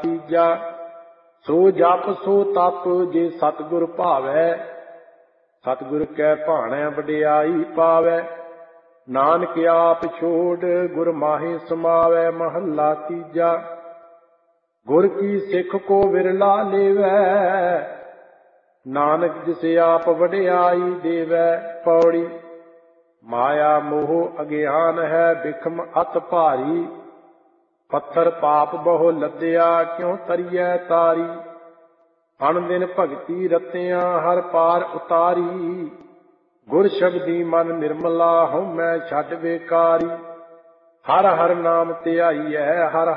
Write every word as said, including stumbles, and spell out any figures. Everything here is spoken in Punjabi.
ਤੀਜਾ। ਸੋ ਜਪ ਸੋ ਤਪ ਜੇ ਸਤਿਗੁਰ ਭਾਵੈ, ਸਤਿਗੁਰ ਕੈ ਭਾਣੈ ਵਡਿਆਈ ਪਾਵੈ। ਨਾਨਕ ਆਪ ਛੋੜ ਗੁਰ ਮਾਹੇ ਸਮਾਵੈ, ਮਹੱਲਾ ਤੀਜਾ। ਗੁਰ ਕੀ ਸਿੱਖ ਕੋ ਵਿਰਲਾ ਲੇਵੈ, ਨਾਨਕ ਜਿਸ ਆਪ ਵਡਿਆਈ ਦੇਵੈ। ਪੌੜੀ। ਮਾਇਆ ਮੋਹ ਅਗਿਆਨ ਹੈ ਬਿਖਮ ਅਤ ਭਾਰੀ, ਪੱਥਰ ਪਾਪ ਬਹੁ ਲੱਦਿਆ ਕਿਉ ਤਰੀਐ ਤਾਰੀ। ਅਣ ਦਿਨ ਭਗਤੀ ਰਤਿਆਂ ਹਰ ਪਾਰ ਉਤਾਰੀ, ਗੁਰ ਸ਼ਬਦੀ ਮਨ ਨਿਰਮਲਾ ਹਉਮੈ ਛੱਡ ਬੇਕਾਰੀ। ਹਰ ਹਰ ਨਾਮ ਧਿਆਈਐ, ਹਰ